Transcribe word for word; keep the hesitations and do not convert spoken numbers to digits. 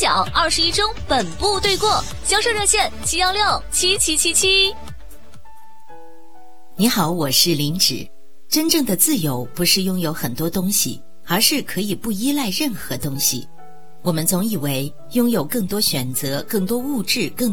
享二十一中本部对过，销售热线七幺六七七七七。 你好，我是林芷。真正的自由不是拥有很多东西，而是可以不依赖任何东西。我们总以为拥有更多选择、更多物质、更